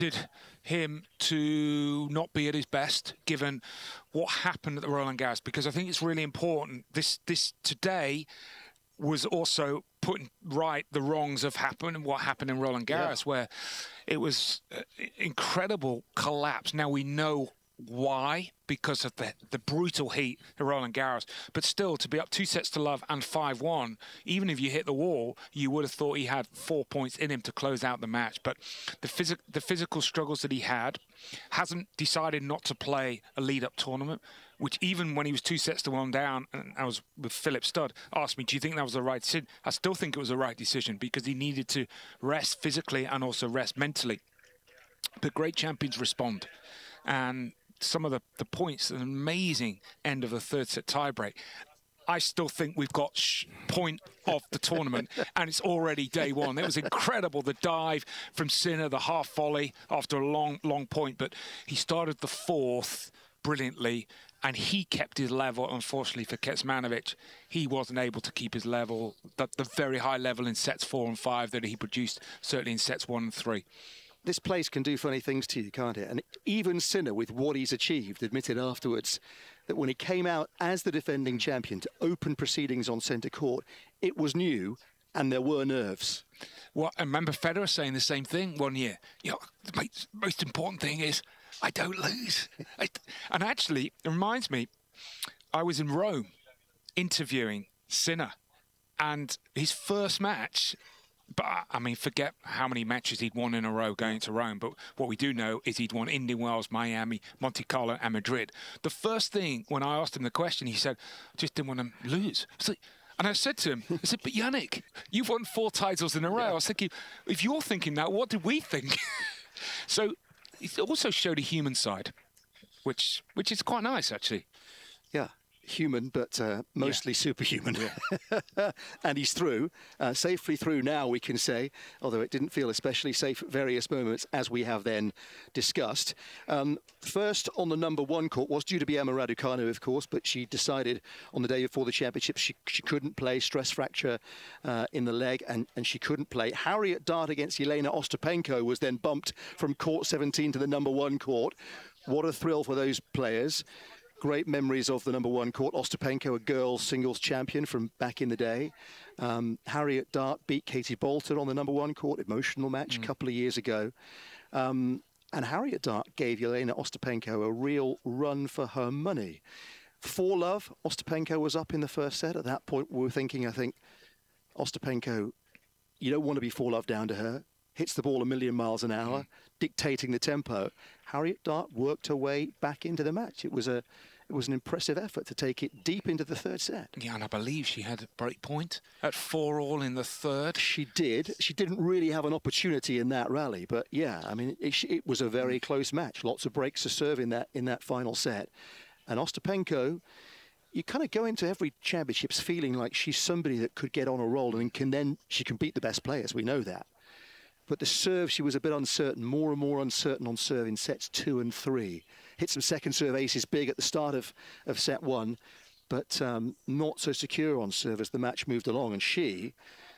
him to not be at his best, given what happened at the Roland Garros, because I think it's really important. This today was also putting right the wrongs of what happened in Roland Garros, where it was incredible collapse. Now we know why, because of the brutal heat of Roland Garros, but still to be up 2-0 and 5-1, even if you hit the wall, you would have thought he had 4 points in him to close out the match. But the physical struggles that he had, hasn't decided not to play a lead-up tournament, which even when he was 2-1 down, and I was with Philip Studd, asked me, do you think that was the right decision? I still think it was the right decision, because he needed to rest physically and also rest mentally. But great champions respond. And some of the points, an amazing end of the third set tiebreak. I still think we've got point of the tournament, and it's already day one. It was incredible, the dive from Sinner, the half volley after a long point, but he started the fourth brilliantly, and he kept his level. Unfortunately for Kecmanovic, he wasn't able to keep his level, the very high level in sets 4 and 5 that he produced, certainly in sets 1 and 3. This place can do funny things to you, can't it? And even Sinner, with what he's achieved, admitted afterwards that when he came out as the defending champion to open proceedings on centre court, it was new and there were nerves. Well, I remember Federer saying the same thing one year. You know, the most important thing is I don't lose. And actually, it reminds me, I was in Rome interviewing Sinner, and his first match... But, I mean, forget how many matches he'd won in a row going to Rome. But what we do know is he'd won Indian Wells, Miami, Monte Carlo and Madrid. The first thing, when I asked him the question, he said, I just didn't want to lose. And I said to him, I said, but Yannick, you've won 4 titles in a row. I was thinking, if you're thinking that, what did we think? So it also showed a human side, which is quite nice, actually. Yeah. Human, but mostly superhuman. Yeah. And he's through, safely through now, we can say, although it didn't feel especially safe at various moments, as we have then discussed. First on the number 1 court was due to be Emma Raducanu, of course, but she decided on the day before the championship she couldn't play, stress fracture in the leg, and she couldn't play. Harriet Dart against Jelena Ostapenko was then bumped from court 17 to the number 1 court. What a thrill for those players. Great memories of the number 1 court. Ostapenko, a girls singles champion from back in the day. Harriet Dart beat Katie Bolton on the number 1 court, emotional match a couple of years ago. And Harriet Dart gave Jelena Ostapenko a real run for her money. 4-love, Ostapenko was up in the first set. At that point, we were thinking, I think, Ostapenko, you don't want to be 4-love down to her. Hits the ball a million miles an hour, dictating the tempo. Harriet Dart worked her way back into the match. It was an impressive effort to take it deep into the third set. Yeah, and I believe she had a break point at 4-all in the third. She did. She didn't really have an opportunity in that rally, but yeah, I mean, it was a very close match. Lots of breaks to serve in that final set. And Ostapenko, you kind of go into every championships feeling like she's somebody that could get on a roll and she can beat the best players. We know that. But the serve, she was a bit uncertain, more and more uncertain on serve in sets 2 and 3. Hit some second serve aces big at the start of set 1, but not so secure on serve as the match moved along. And she,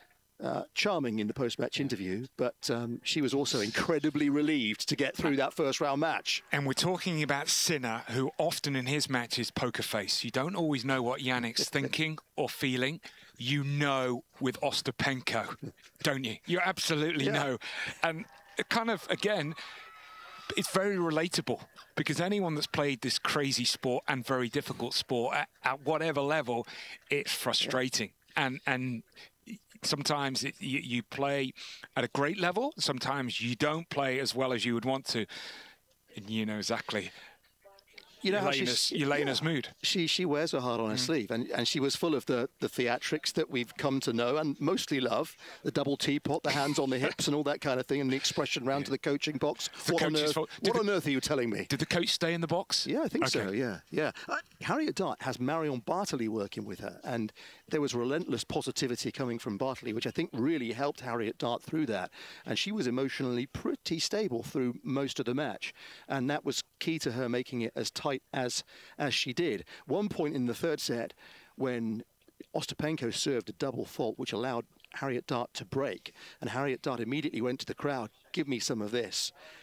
charming in the post-match interview, but she was also incredibly relieved to get through that first round match. And we're talking about Sinner, who often in his matches poker face. You don't always know what Yannick's thinking or feeling. You know with Ostapenko, don't you? You absolutely know. And kind of, again, it's very relatable, because anyone that's played this crazy sport and very difficult sport at whatever level, it's frustrating. And sometimes you play at a great level. Sometimes you don't play as well as you would want to. And you know exactly. You know Jelena's mood. She wears her heart on her sleeve, and she was full of the theatrics that we've come to know and mostly love. The double teapot, the hands on the hips and all that kind of thing, and the expression round to the coaching box. What on earth are you telling me? Did the coach stay in the box? Yeah, I think so, yeah. Harriet Dart has Marion Bartoli working with her, and there was relentless positivity coming from Bartoli, which I think really helped Harriet Dart through that. And she was emotionally pretty stable through most of the match, and that was key to her making it as tight as she did. One point in the third set when Ostapenko served a double fault which allowed Harriet Dart to break, and Harriet Dart immediately went to the crowd, give me some of this.